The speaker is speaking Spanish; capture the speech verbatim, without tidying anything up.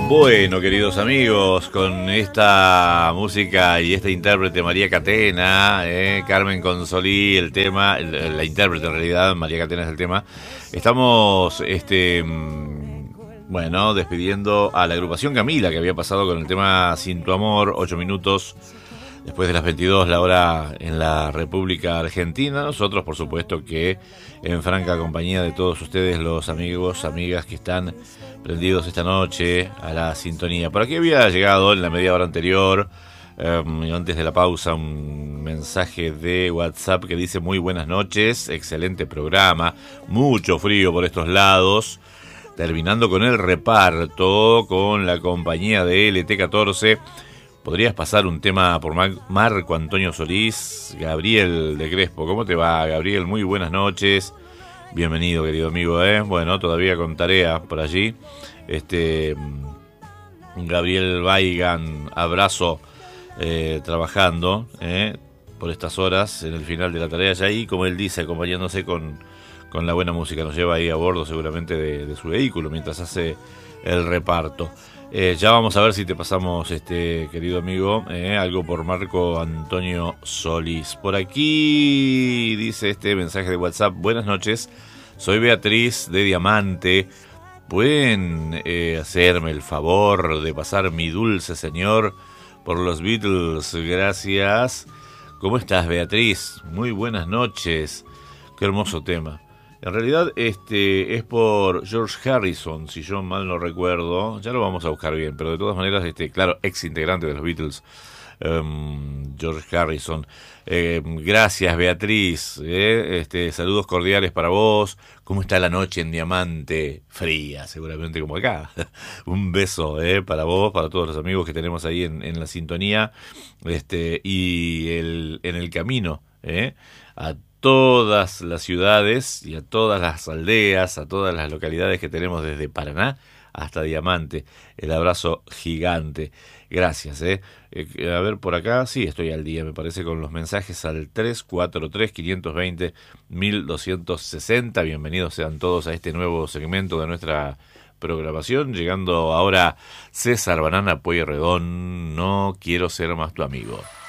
Bueno, queridos amigos, con esta música y esta intérprete María Catena, eh, Carmen Consolí, el tema, el, la intérprete en realidad, María Catena es el tema, estamos, este, bueno, despidiendo a la agrupación Camila, que había pasado con el tema Sin tu amor, ocho minutos, después de las veintidós, la hora en la República Argentina. Nosotros, por supuesto, que en franca compañía de todos ustedes, los amigos, amigas que están prendidos esta noche a la sintonía. Por aquí había llegado en la media hora anterior, eh, antes de la pausa, un mensaje de WhatsApp que dice: muy buenas noches, excelente programa, mucho frío por estos lados, terminando con el reparto, con la compañía de L T catorce. ¿Podrías pasar un tema por Mar- Marco Antonio Solís? Gabriel de Crespo. ¿Cómo te va, Gabriel? Muy buenas noches. Bienvenido, querido amigo, ¿eh? Bueno, todavía con tarea por allí. Este Gabriel Baigan, abrazo, eh, trabajando, ¿eh? por estas horas, en el final de la tarea ya ahí, como él dice, acompañándose con, con la buena música. Nos lleva ahí a bordo seguramente de, de su vehículo mientras hace el reparto. Eh, ya vamos a ver si te pasamos, este querido amigo, eh, algo por Marco Antonio Solís. Por aquí dice este mensaje de WhatsApp: buenas noches, soy Beatriz de Diamante. ¿Pueden eh, hacerme el favor de pasar Mi Dulce Señor por los Beatles? Gracias. ¿Cómo estás, Beatriz? Muy buenas noches. Qué hermoso tema. En realidad este es por George Harrison, si yo mal no recuerdo. Ya lo vamos a buscar bien, pero de todas maneras, este claro, ex integrante de los Beatles, um, George Harrison. Eh, gracias, Beatriz. Eh, este, saludos cordiales para vos. ¿Cómo está la noche en Diamante? Fría, seguramente como acá. Un beso eh, para vos, para todos los amigos que tenemos ahí en, en la sintonía. Este, y el, en el camino, eh, a todas las ciudades y a todas las aldeas, a todas las localidades que tenemos desde Paraná hasta Diamante. El abrazo gigante. Gracias, ¿eh? eh a ver, por acá, sí, estoy al día, me parece, con los mensajes al tres cuatro tres, cinco dos cero, uno dos seis cero. Bienvenidos sean todos a este nuevo segmento de nuestra programación. Llegando ahora César Banana Pueyrredón, No quiero ser más tu amigo.